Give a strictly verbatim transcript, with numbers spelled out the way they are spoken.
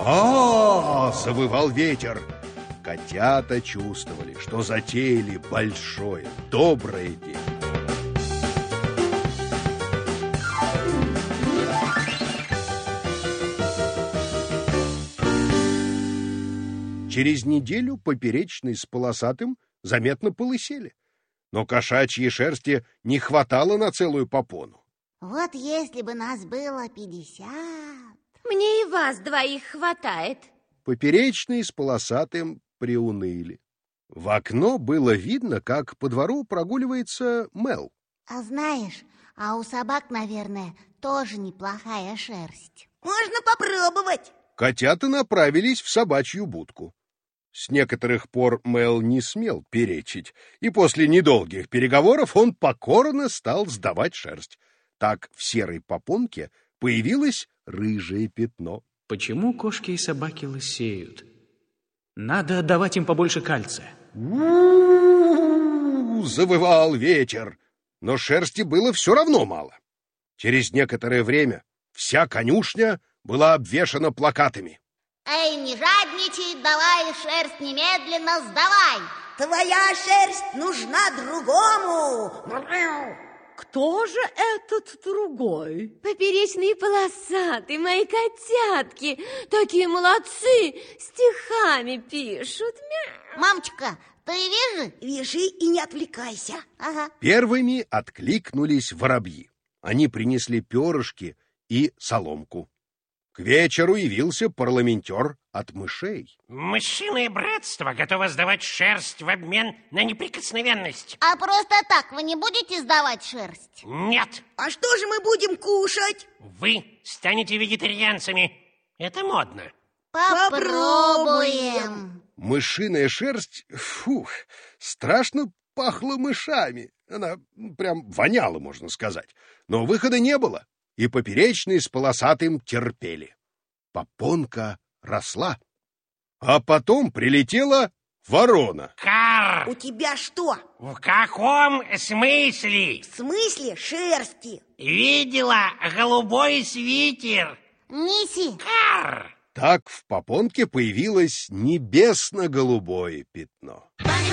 А, завывал ветер. Котята чувствовали, что затеяли большое, доброе дело. Через неделю поперечный с полосатым заметно полысели, но кошачьей шерсти не хватало на целую попону. Вот если бы нас было пятьдесят. Мне и вас двоих хватает. Поперечный с полосатым приуныли. В окно было видно, как по двору прогуливается Мел. А знаешь, а у собак, наверное, тоже неплохая шерсть. Можно попробовать. Котята направились в собачью будку. С некоторых пор Мел не смел перечить, и после недолгих переговоров он покорно стал сдавать шерсть. Так в серой попонке появилось рыжее пятно. Почему кошки и собаки лысеют? Надо давать им побольше кальция. У-у-у, завывал ветер, но шерсти было все равно мало. Через некоторое время вся конюшня была обвешана плакатами. Эй, не жадничай, давай шерсть немедленно сдавай. Твоя шерсть нужна другому. Кто же этот другой? Поперечный и полосатый, мои котятки. Такие молодцы, стихами пишут. Мамочка, ты вижи? Вяжи и не отвлекайся. Ага. Первыми откликнулись воробьи. Они принесли перышки и соломку. К вечеру явился парламентер от мышей. Мышиное братство готово сдавать шерсть в обмен на неприкосновенность. А просто так вы не будете сдавать шерсть? Нет. А что же мы будем кушать? Вы станете вегетарианцами. Это модно. Попробуем. Мышиная шерсть, фух, страшно пахла мышами. Она прям воняла, можно сказать. Но выхода не было, и поперечный с полосатым терпели. Попонка росла. А потом прилетела ворона. Кар! У тебя что? В каком смысле? В смысле шерсти? Видела голубой свитер? Неси. Кар! Так в попонке появилось небесно-голубое пятно.